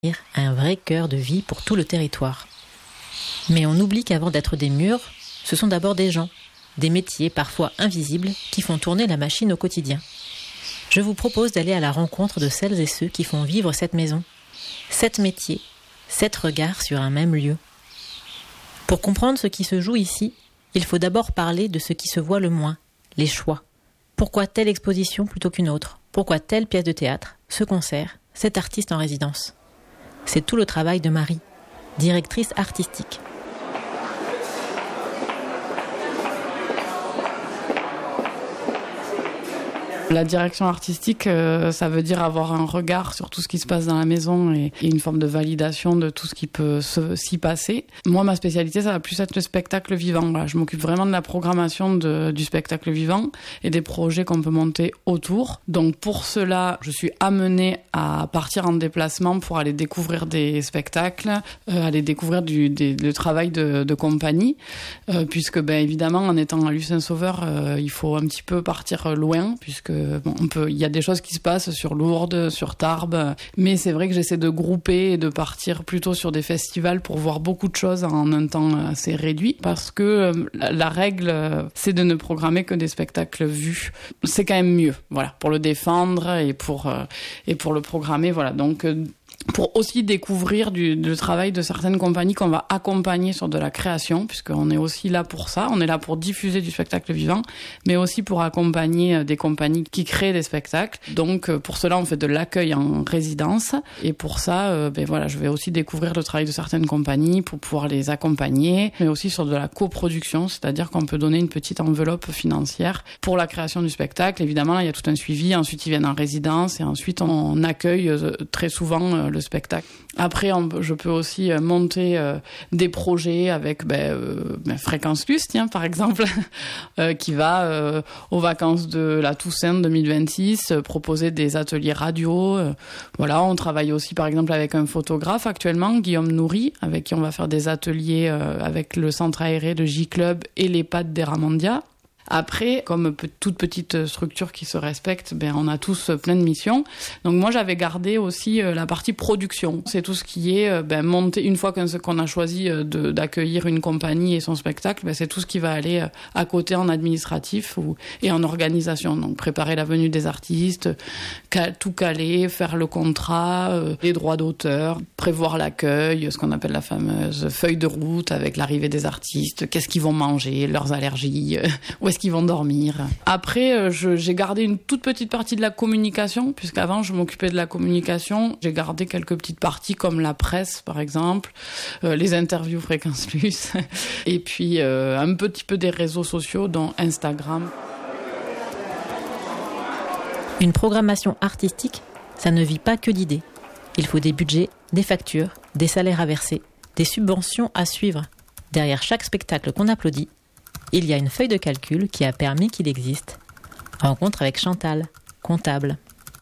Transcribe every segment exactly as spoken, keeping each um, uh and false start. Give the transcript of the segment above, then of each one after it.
un vrai cœur de vie pour tout le territoire. Mais on oublie qu'avant d'être des murs, ce sont d'abord des gens, des métiers parfois invisibles qui font tourner la machine au quotidien. Je vous propose d'aller à la rencontre de celles et ceux qui font vivre cette maison. Sept métiers, sept regards sur un même lieu. Pour comprendre ce qui se joue ici, il faut d'abord parler de ce qui se voit le moins, les choix. Pourquoi telle exposition plutôt qu'une autre ? Pourquoi telle pièce de théâtre, ce concert, cet artiste en résidence ? C'est tout le travail de Marie, directrice artistique. La direction artistique, euh, ça veut dire avoir un regard sur tout ce qui se passe dans la maison et, et une forme de validation de tout ce qui peut se, s'y passer. Moi, ma spécialité, ça va plus être le spectacle vivant. Voilà, je m'occupe vraiment de la programmation de, du spectacle vivant et des projets qu'on peut monter autour. Donc pour cela, je suis amenée à partir en déplacement pour aller découvrir des spectacles, euh, aller découvrir du, des, le travail de, de compagnie, euh, puisque ben évidemment, en étant à Lucin-Sauveur, euh, il faut un petit peu partir loin, puisque Bon, on peut, il y a des choses qui se passent sur Lourdes, sur Tarbes, mais c'est vrai que j'essaie de grouper et de partir plutôt sur des festivals pour voir beaucoup de choses en un temps assez réduit, parce que la, la règle, c'est de ne programmer que des spectacles vus. C'est quand même mieux, voilà, pour le défendre et pour et pour le programmer, voilà. Donc pour aussi découvrir du, du travail de certaines compagnies qu'on va accompagner sur de la création, puisqu'on est aussi là pour ça, on est là pour diffuser du spectacle vivant, mais aussi pour accompagner des compagnies qui créent des spectacles. Donc pour cela, on fait de l'accueil en résidence, et pour ça, euh, ben voilà, je vais aussi découvrir le travail de certaines compagnies pour pouvoir les accompagner, mais aussi sur de la coproduction, c'est-à-dire qu'on peut donner une petite enveloppe financière pour la création du spectacle. Évidemment, là, il y a tout un suivi, ensuite ils viennent en résidence, et ensuite on accueille euh, très souvent euh, le spectacle. Après, on, je peux aussi monter euh, des projets avec ben, euh, ben, Fréquence Plus, tiens, par exemple, euh, qui va euh, aux vacances de la Toussaint deux mille vingt-six euh, proposer des ateliers radio. Euh, voilà, on travaille aussi, par exemple, avec un photographe actuellement, Guillaume Nourri, avec qui on va faire des ateliers euh, avec le centre aéré de J-Club et l'EHPAD d'Eramandia. Après, comme toute petite structure qui se respecte, ben on a tous plein de missions. Donc moi, j'avais gardé aussi la partie production. C'est tout ce qui est ben, monter, une fois qu'on a choisi de, d'accueillir une compagnie et son spectacle, ben, c'est tout ce qui va aller à côté en administratif ou, et en organisation. Donc préparer la venue des artistes, cal, tout caler, faire le contrat, euh, les droits d'auteur, prévoir l'accueil, ce qu'on appelle la fameuse feuille de route avec l'arrivée des artistes, qu'est-ce qu'ils vont manger, leurs allergies, euh, où est-ce qu'ils vont dormir. Après, je, j'ai gardé une toute petite partie de la communication, puisqu'avant, je m'occupais de la communication. J'ai gardé quelques petites parties comme la presse, par exemple, euh, les interviews Fréquence Plus, et puis euh, un petit peu des réseaux sociaux, dont Instagram. Une programmation artistique, ça ne vit pas que d'idées. Il faut des budgets, des factures, des salaires à verser, des subventions à suivre. Derrière chaque spectacle qu'on applaudit, il y a une feuille de calcul qui a permis qu'il existe. Rencontre avec Chantal, comptable.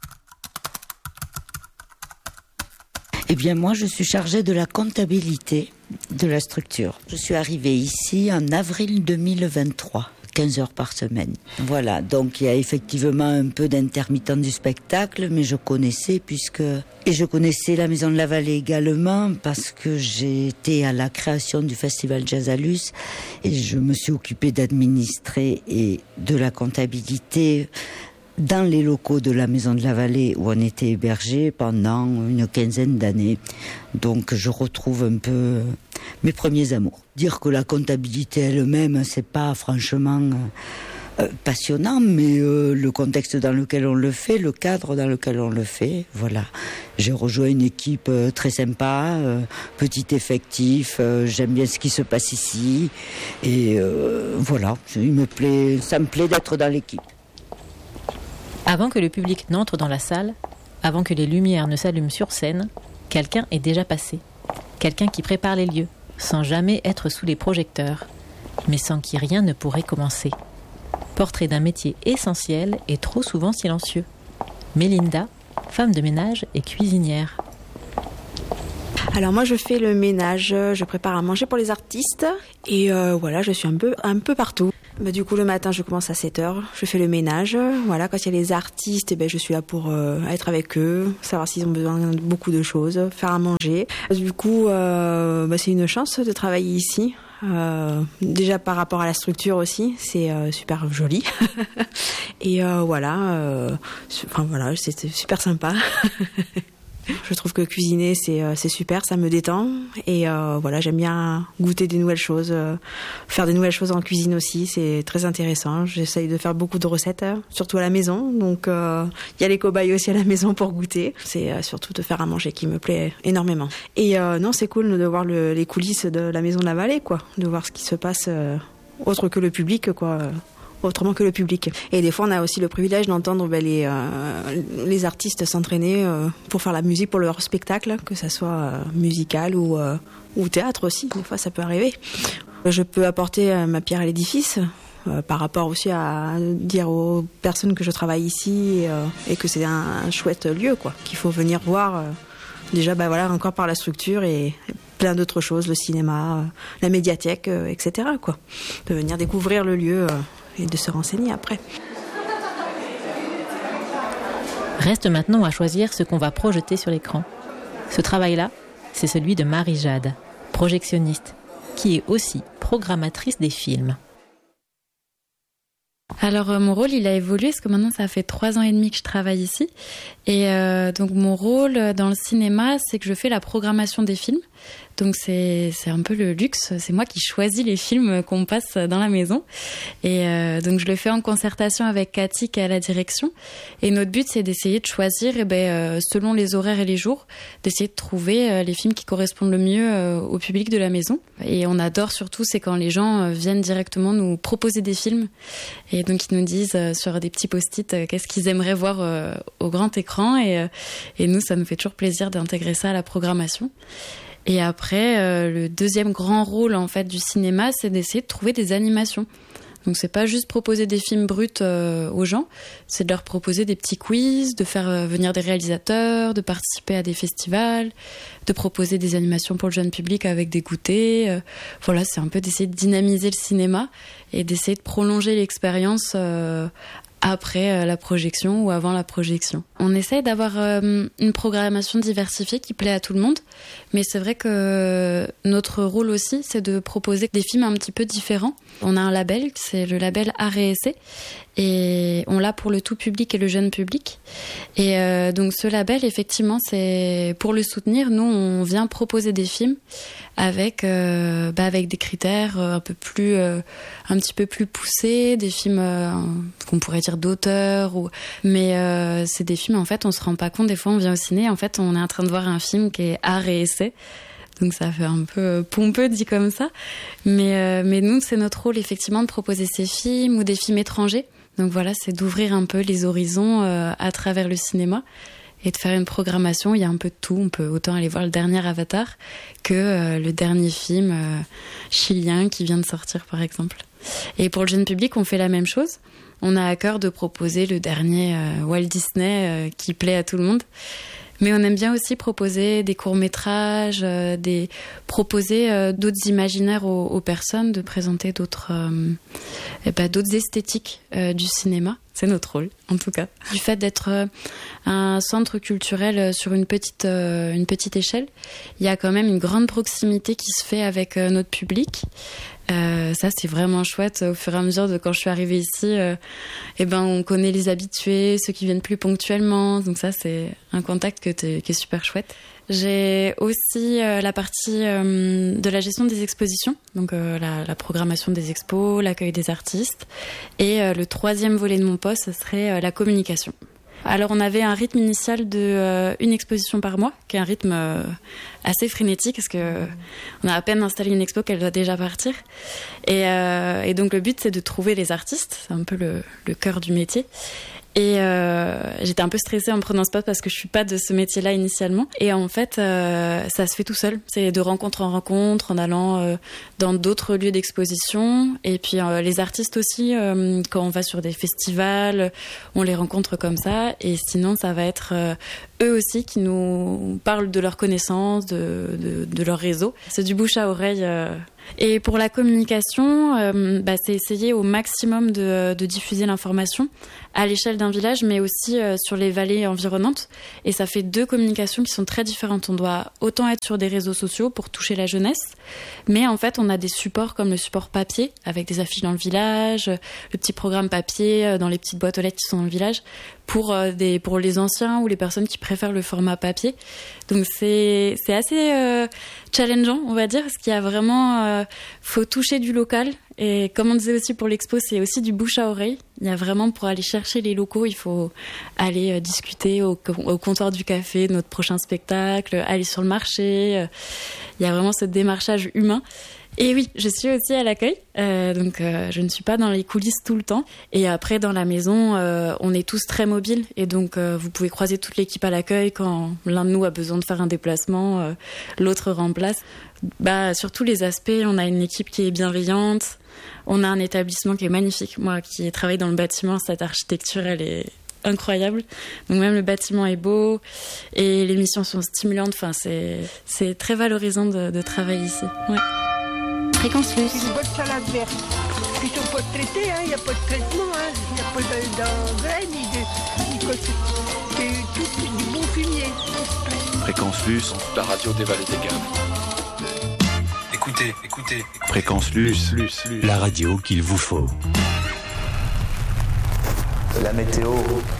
Eh bien, moi, je suis chargée de la comptabilité de la structure. Je suis arrivée ici en avril deux mille vingt-trois. quinze heures par semaine. Voilà, donc il y a effectivement un peu d'intermittent du spectacle, mais je connaissais puisque... Et je connaissais la Maison de la Vallée également parce que j'étais à la création du Festival Jazz à Luce et je me suis occupée d'administrer et de la comptabilité dans les locaux de la Maison de la Vallée où on était hébergés pendant une quinzaine d'années. Donc je retrouve un peu mes premiers amours. Dire que la comptabilité elle-même, c'est pas franchement euh, passionnant, mais euh, le contexte dans lequel on le fait, le cadre dans lequel on le fait, voilà. J'ai rejoint une équipe euh, très sympa, euh, petit effectif, euh, j'aime bien ce qui se passe ici, et euh, voilà, il me plaît, ça me plaît d'être dans l'équipe. Avant que le public n'entre dans la salle, avant que les lumières ne s'allument sur scène, quelqu'un est déjà passé. Quelqu'un qui prépare les lieux, sans jamais être sous les projecteurs, mais sans qui rien ne pourrait commencer. Portrait d'un métier essentiel et trop souvent silencieux. Mélinda, femme de ménage et cuisinière. Alors moi je fais le ménage, je prépare à manger pour les artistes et euh, voilà, je suis un peu, un peu partout. Bah, du coup, le matin, je commence à sept heures, je fais le ménage. Voilà, quand il y a les artistes, eh ben, je suis là pour euh, être avec eux, savoir s'ils ont besoin de beaucoup de choses, faire à manger. Du coup, euh, bah, c'est une chance de travailler ici. Euh, déjà par rapport à la structure aussi, c'est euh, super joli. Et euh, voilà, euh, enfin voilà, c'est super sympa. Je trouve que cuisiner c'est euh, c'est super, ça me détend et euh, voilà, j'aime bien goûter des nouvelles choses, euh, faire des nouvelles choses en cuisine aussi, c'est très intéressant. J'essaye de faire beaucoup de recettes, euh, surtout à la maison, donc il euh, y a les cobayes aussi à la maison pour goûter. C'est euh, surtout de faire à manger qui me plaît énormément. Et euh, non, c'est cool de voir le, les coulisses de la Maison de la Vallée, quoi, de voir ce qui se passe euh, autre que le public, quoi. Autrement que le public. Et des fois, on a aussi le privilège d'entendre ben, les, euh, les artistes s'entraîner euh, pour faire la musique pour leur spectacle, que ça soit euh, musical ou, euh, ou théâtre aussi. Des fois, ça peut arriver. Je peux apporter euh, ma pierre à l'édifice euh, par rapport aussi à dire aux personnes que je travaille ici et, euh, et que c'est un, un chouette lieu, quoi, qu'il faut venir voir. Euh, déjà, ben, voilà, encore par la structure et plein d'autres choses, le cinéma, euh, la médiathèque, euh, et cetera, quoi. De venir découvrir le lieu. Euh, et de se renseigner après. Reste maintenant à choisir ce qu'on va projeter sur l'écran. Ce travail-là, c'est celui de Marie-Jade, projectionniste, qui est aussi programmatrice des films. Alors euh, mon rôle il a évolué parce que maintenant ça fait trois ans et demi que je travaille ici et euh, donc mon rôle dans le cinéma c'est que je fais la programmation des films. Donc c'est c'est un peu le luxe, c'est moi qui choisis les films qu'on passe dans la maison et euh, donc je le fais en concertation avec Cathy qui est à la direction et notre but c'est d'essayer de choisir eh ben euh, selon les horaires et les jours, d'essayer de trouver euh, les films qui correspondent le mieux euh, au public de la maison et on adore surtout c'est quand les gens euh, viennent directement nous proposer des films et donc ils nous disent euh, sur des petits post-it euh, qu'est-ce qu'ils aimeraient voir euh, au grand écran et euh, et nous ça nous fait toujours plaisir d'intégrer ça à la programmation. Et après, euh, le deuxième grand rôle en fait du cinéma, c'est d'essayer de trouver des animations. Donc c'est pas juste proposer des films bruts euh, aux gens, c'est de leur proposer des petits quiz, de faire euh, venir des réalisateurs, de participer à des festivals, de proposer des animations pour le jeune public avec des goûters. Euh, voilà, c'est un peu d'essayer de dynamiser le cinéma et d'essayer de prolonger l'expérience euh, après euh, la projection ou avant la projection. On essaye d'avoir euh, une programmation diversifiée qui plaît à tout le monde, mais c'est vrai que notre rôle aussi, c'est de proposer des films un petit peu différents. On a un label, c'est le label Art et Essai, et on l'a pour le tout public et le jeune public. Et euh, donc ce label, effectivement, c'est pour le soutenir, nous, on vient proposer des films avec euh, bah, avec des critères un peu plus euh, un petit peu plus poussés, des films euh, qu'on pourrait dire d'auteur ou mais euh, c'est des films en fait on se rend pas compte des fois on vient au ciné en fait on est en train de voir un film qui est art et essai. Donc ça fait un peu pompeux dit comme ça, mais euh, mais nous c'est notre rôle effectivement de proposer ces films ou des films étrangers. Donc voilà, c'est d'ouvrir un peu les horizons euh, à travers le cinéma et de faire une programmation. Il y a un peu de tout. On peut autant aller voir le dernier Avatar que euh, le dernier film euh, chilien qui vient de sortir, par exemple. Et pour le jeune public, on fait la même chose. On a à cœur de proposer le dernier euh, Walt Disney euh, qui plaît à tout le monde. Mais on aime bien aussi proposer des courts-métrages, euh, des proposer euh, d'autres imaginaires aux, aux personnes, de présenter d'autres, euh, et ben, d'autres esthétiques euh, du cinéma. C'est notre rôle, en tout cas. Du fait d'être euh, un centre culturel sur une petite, euh, une petite échelle, il y a quand même une grande proximité qui se fait avec euh, notre public. Euh, ça c'est vraiment chouette. Au fur et à mesure de quand je suis arrivée ici, euh, eh ben on connaît les habitués, ceux qui viennent plus ponctuellement. Donc ça c'est un contact que t'es, qui est super chouette. J'ai aussi euh, la partie euh, de la gestion des expositions, donc euh, la, la programmation des expos, l'accueil des artistes, et euh, le troisième volet de mon poste, ce serait euh, la communication. Alors on avait un rythme initial de euh, une exposition par mois, qui est un rythme euh, assez frénétique parce que euh, on a à peine installé une expo qu'elle doit déjà partir. Et, euh, et donc le but c'est de trouver les artistes, c'est un peu le, le cœur du métier. Et euh, j'étais un peu stressée en me prenant ce poste parce que je suis pas de ce métier-là initialement. Et en fait, euh, ça se fait tout seul. C'est de rencontre en rencontre, en allant euh, dans d'autres lieux d'exposition. Et puis euh, les artistes aussi, euh, quand on va sur des festivals, on les rencontre comme ça. Et sinon, ça va être euh, eux aussi qui nous parlent de leurs connaissances, de, de, de leur réseau. C'est du bouche à oreille. Euh, Et pour la communication, euh, bah, c'est essayer au maximum de, de diffuser l'information à l'échelle d'un village, mais aussi euh, sur les vallées environnantes. Et ça fait deux communications qui sont très différentes. On doit autant être sur des réseaux sociaux pour toucher la jeunesse, mais en fait, on a des supports comme le support papier, avec des affiches dans le village, le petit programme papier euh, dans les petites boîtes aux lettres qui sont dans le village, pour, euh, des, pour les anciens ou les personnes qui préfèrent le format papier. Donc c'est, c'est assez euh, challengeant, on va dire, parce qu'il y a vraiment... Euh, faut toucher du local. Et comme on disait aussi pour l'expo, c'est aussi du bouche à oreille. Il y a vraiment, pour aller chercher les locaux, il faut aller euh, discuter au, au comptoir du café de notre prochain spectacle, aller sur le marché. Euh, il y a vraiment ce démarchage humain. Et oui, je suis aussi à l'accueil, euh, donc euh, je ne suis pas dans les coulisses tout le temps. Et après, dans la maison, euh, on est tous très mobiles. Et donc, euh, vous pouvez croiser toute l'équipe à l'accueil quand l'un de nous a besoin de faire un déplacement, euh, l'autre remplace. Bah, sur tous les aspects, on a une équipe qui est bienveillante. On a un établissement qui est magnifique. Moi, qui travaille dans le bâtiment, cette architecture, elle est incroyable. Donc même le bâtiment est beau et les missions sont stimulantes. Enfin, c'est, c'est très valorisant de, de travailler ici. Ouais. Fréquence Plus. Une bonne salade verte. Plutôt pas de traité, il hein, n'y a pas de traitement, il hein, n'y a pas d'engrais ni de. Ni de c'est tout du bon fumier. Fréquence Plus, la radio des vallées des Gaves. Écoutez, écoutez, écoutez. Fréquence Plus, plus, plus, la radio qu'il vous faut. La météo.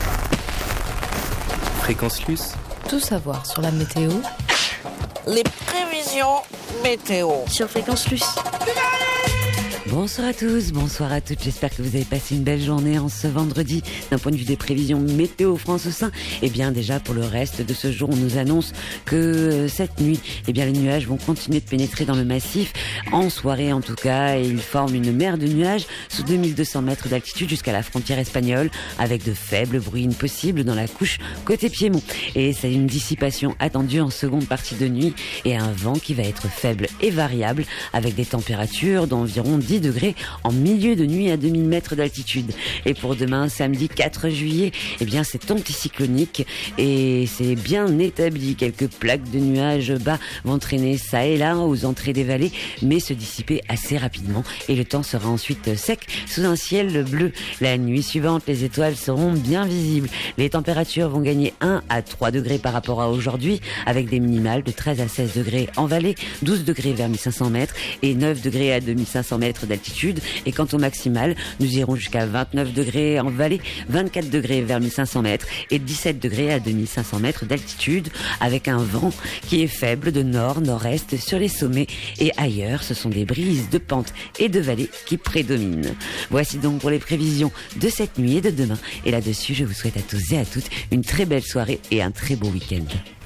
Fréquence Plus. Tout savoir sur la météo. Les prévisions météo sur Fréquence Plus. Bonsoir à tous, bonsoir à toutes, j'espère que vous avez passé une belle journée en ce vendredi. D'un point de vue des prévisions météo France au sein, eh bien déjà pour le reste de ce jour, on nous annonce que euh, cette nuit, eh bien les nuages vont continuer de pénétrer dans le massif, en soirée en tout cas, et ils forment une mer de nuages sous deux mille deux cents mètres d'altitude jusqu'à la frontière espagnole, avec de faibles bruines possibles dans la couche côté Piémont. Et c'est une dissipation attendue en seconde partie de nuit, et un vent qui va être faible et variable, avec des températures d'environ dix degrés en milieu de nuit à deux mille mètres d'altitude. Et pour demain, samedi quatre juillet, eh bien c'est anticyclonique et c'est bien établi. Quelques plaques de nuages bas vont traîner ça et là aux entrées des vallées, mais se dissiper assez rapidement et le temps sera ensuite sec sous un ciel bleu. La nuit suivante, les étoiles seront bien visibles. Les températures vont gagner un à trois degrés par rapport à aujourd'hui, avec des minimales de treize à seize degrés en vallée, douze degrés vers mille cinq cents mètres et neuf degrés à deux mille cinq cents mètres d'altitude. Et quant au maximal, nous irons jusqu'à vingt-neuf degrés en vallée, vingt-quatre degrés vers mille cinq cents mètres et dix-sept degrés à deux mille cinq cents mètres d'altitude, avec un vent qui est faible de nord-nord-est sur les sommets, et ailleurs ce sont des brises de pente et de vallée qui prédominent. Voici donc pour les prévisions de cette nuit et de demain, et là-dessus je vous souhaite à tous et à toutes une très belle soirée et un très beau week-end.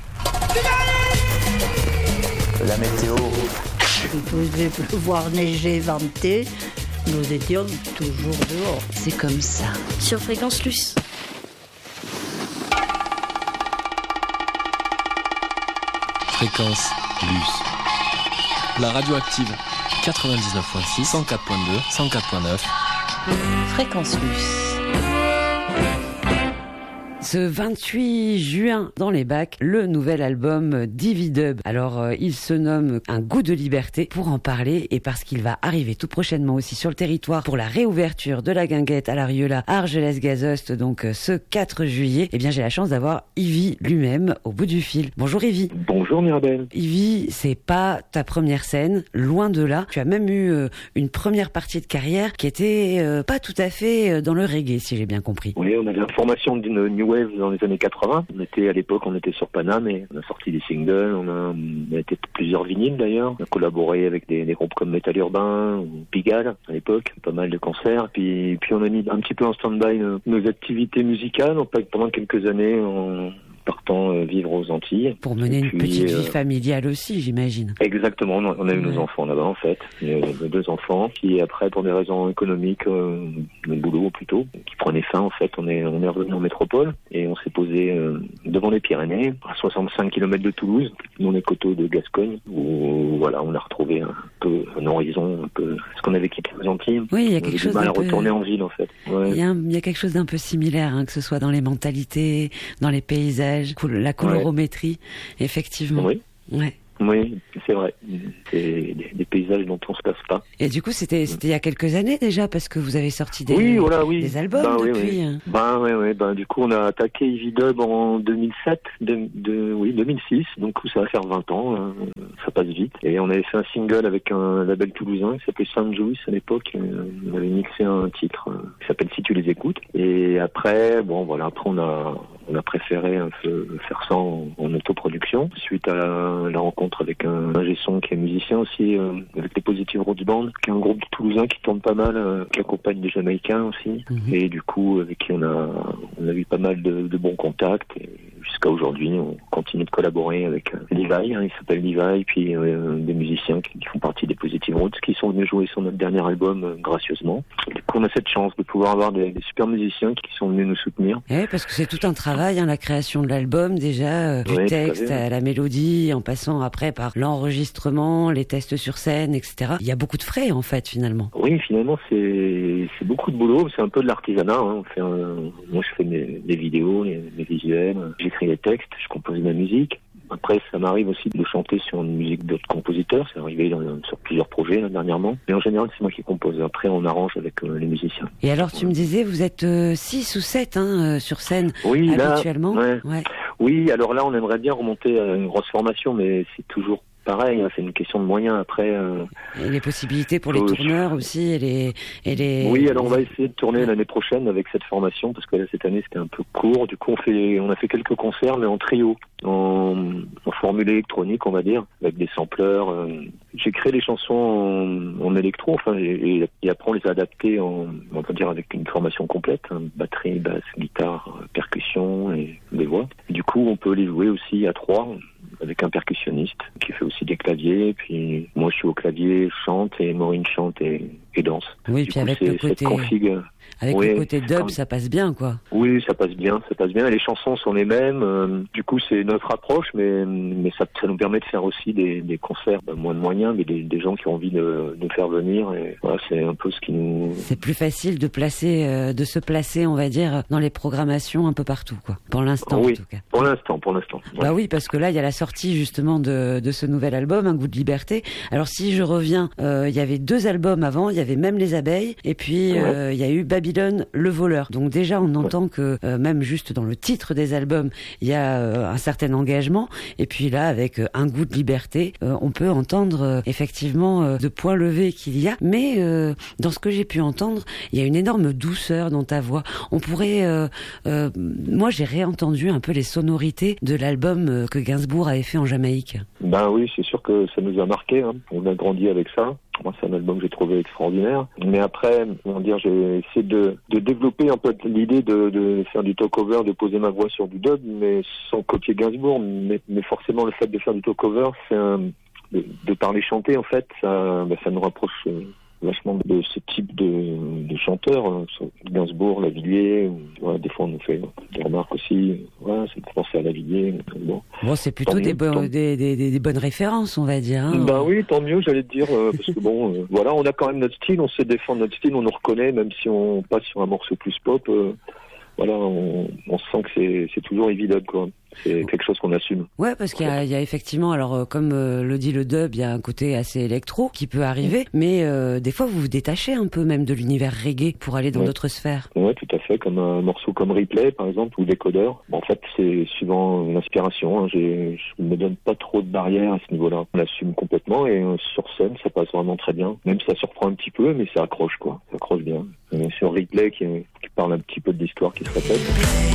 La météo. Il faisait pleuvoir, neiger, venter. Nous étions toujours dehors. C'est comme ça. Sur Fréquence Plus. Fréquence Plus. La radio active. quatre-vingt-dix-neuf virgule six, cent quatre virgule deux, cent quatre virgule neuf. Fréquence Plus. Ce vingt-huit juin, dans les bacs, le nouvel album Dividub. Alors, euh, il se nomme Un goût de liberté. Pour en parler, et parce qu'il va arriver tout prochainement aussi sur le territoire pour la réouverture de la guinguette à l'Ariola, Argelès-Gazost, donc euh, ce quatre juillet, eh bien, j'ai la chance d'avoir Yvi lui-même au bout du fil. Bonjour Yvi. Bonjour Mirabel. Yvi, c'est pas ta première scène, loin de là. Tu as même eu euh, une première partie de carrière qui était euh, pas tout à fait euh, dans le reggae, si j'ai bien compris. Oui, on avait une formation d'une New Wave dans les années quatre-vingts. On était, à l'époque, on était sur Paname et on a sorti des singles, on a, on a été plusieurs vinyles d'ailleurs. On a collaboré avec des, des groupes comme Métal Urbain ou Pigalle à l'époque, pas mal de concerts. Puis, puis on a mis un petit peu en stand-by nos, nos activités musicales. On passe pendant quelques années en partant euh, vivre aux Antilles. Pour mener une puis, petite euh, vie familiale aussi, j'imagine. Exactement, on a, on a eu ouais. nos enfants là-bas en fait. Il y a deux enfants qui après, pour des raisons économiques, euh, le boulot plutôt, qui prenait fin en fait, on est, on est revenu en métropole et on s'est posé euh, devant les Pyrénées, à soixante-cinq kilomètres de Toulouse, dans les coteaux de Gascogne, où voilà, on a retrouvé un peu un horizon, un peu ce qu'on avait quitté aux Antilles. Oui, il y a quelque on chose du mal à peu... retourner en ville en fait. Ouais. Il y a, un, il y a quelque chose d'un peu similaire, hein, que ce soit dans les mentalités, dans les paysages, la colorométrie, ouais. Effectivement. Oui. Ouais. Oui, c'est vrai. C'est des, des paysage dont on se passe pas. Et du coup, c'était c'était il y a quelques années déjà, parce que vous avez sorti des, oui, voilà, oui. des albums ben, depuis. Oui, oui. Ben, ouais, ouais, ben, du coup, on a attaqué Evidub en deux mille sept, de, de, oui, deux mille six, donc ça va faire vingt ans, hein, ça passe vite. Et on avait fait un single avec un label toulousain qui s'appelait Saint Juice à l'époque. On avait mixé un titre qui s'appelle Si tu les écoutes. Et après, bon, voilà, après on a, on a préféré un peu faire ça en, en autoproduction, suite à la, la rencontre avec un ingé son qui est musicien aussi, euh, avec les Positive Roots Band, qui est un groupe toulousain qui tourne pas mal, euh, qui accompagne des Jamaïcains aussi, mmh. et du coup avec qui on a, on a eu pas mal de, de bons contacts, et jusqu'à aujourd'hui on continue de collaborer avec euh, Levi, hein, il s'appelle Levi, puis euh, des musiciens qui, qui font partie des Positive Roots, qui sont venus jouer sur notre dernier album euh, gracieusement. Du coup on a cette chance de pouvoir avoir des, des super musiciens qui sont venus nous soutenir. Oui, parce que c'est tout un travail, hein, la création de l'album déjà, euh, du oui, texte à la mélodie, en passant après par l'enregistrement, les tests sur scène, et cetera. Il y a beaucoup de frais en fait finalement. Oui, finalement c'est c'est beaucoup de boulot, c'est un peu de l'artisanat. Hein. On fait un... Moi je fais mes, mes vidéos, les, mes visuels, j'écris les textes, je compose ma musique. Après, ça m'arrive aussi de chanter sur une musique d'autres compositeurs. C'est arrivé dans, sur plusieurs projets là, dernièrement. Mais en général, c'est moi qui compose. Après, on arrange avec euh, les musiciens. Et alors, tu me disais, vous êtes six euh, ou sept hein, euh, sur scène oui, habituellement. Là, ouais. Ouais. Oui, alors là, on aimerait bien remonter à une grosse formation, mais c'est toujours pareil, hein, c'est une question de moyens après. Euh, et les possibilités pour les euh, tourneurs aussi et les, et les. Oui, alors on va essayer de tourner l'année prochaine avec cette formation parce que là cette année c'était un peu court. Du coup on fait, on a fait quelques concerts mais en trio, en, en formule électronique on va dire, avec des sampleurs. Euh, j'ai créé des chansons en, en électro, enfin et, et, et après on les a adaptées en, on va dire avec une formation complète, hein, batterie, basse, guitare, percussion et des voix. Et du coup on peut les jouer aussi à trois. Avec un percussionniste qui fait aussi des claviers, puis moi je suis au clavier, je chante et Maureen chante et, et danse. Oui, du puis coup, avec le côté config... avec oui, le côté dub, comme... ça passe bien quoi. Oui, ça passe bien, ça passe bien. Les chansons sont les mêmes. Euh, du coup, c'est notre approche, mais mais ça, ça nous permet de faire aussi des, des concerts, ben, moins de moyens, mais des, des gens qui ont envie de, de nous faire venir. Et voilà, c'est un peu ce qui nous. C'est plus facile de placer, euh, de se placer, on va dire, dans les programmations un peu partout quoi. Pour l'instant, oui, en tout cas. Pour l'instant, pour l'instant. Ouais. Bah oui, parce que là, il y a la sortie justement de de ce nouvel album, Un goût de liberté. Alors si je reviens, euh, il y avait deux albums avant, il y avait Même les abeilles, et puis il ouais. euh, y a eu Babylone, le voleur. Donc déjà, on entend ouais. que euh, même juste dans le titre des albums, il y a euh, un certain engagement. Et puis là, avec euh, Un goût de liberté, euh, on peut entendre euh, effectivement euh, de points levés qu'il y a. Mais euh, dans ce que j'ai pu entendre, il y a une énorme douceur dans ta voix. On pourrait, euh, euh, moi, j'ai réentendu un peu les sonorités de l'album euh, que Gainsbourg avait fait en Jamaïque. Ben oui, c'est sûr que ça nous a marqué. Hein. On a grandi avec ça. Moi, c'est un album que j'ai trouvé extraordinaire. Mais après, comment dire, j'ai essayé de, de développer un peu l'idée de, de faire du talk-over, de poser ma voix sur du dub, mais sans copier Gainsbourg. Mais, mais forcément, le fait de faire du talk-over, c'est un, de, de parler chanter, en fait, ça, ben, ça nous rapproche euh, vachement de ce type de, de chanteurs. Hein, Gainsbourg, Lavilliers. Ouais, des fois, on nous fait des remarques aussi. Ouais, ça me fait penser à Lavilliers. Bon, bon c'est plutôt des, bon, des, des, des, des bonnes références, on va dire. Hein. Ben oui, tant mieux, j'allais te dire. Euh, parce que bon, euh, voilà, on a quand même notre style, on sait défendre notre style, on nous reconnaît, même si on passe sur un morceau plus pop. Euh, voilà, on, on sent que c'est, c'est toujours évident, quoi. C'est quelque chose qu'on assume. Ouais, parce qu'il y a, il y a effectivement, alors euh, comme euh, le dit le dub, il y a un côté assez électro qui peut arriver, mais euh, des fois vous vous détachez un peu même de l'univers reggae pour aller dans ouais. d'autres sphères. Ouais, tout à fait, comme un morceau comme Replay par exemple ou Décodeur. Bon, en fait, c'est suivant l'inspiration. Hein, j'ai, je me donne pas trop de barrières à ce niveau-là. On l'assume complètement et euh, sur scène, ça passe vraiment très bien. Même si ça surprend un petit peu, mais ça accroche quoi. Ça accroche bien. Euh, sur Replay qui, qui parle un petit peu de l'histoire qui se répète.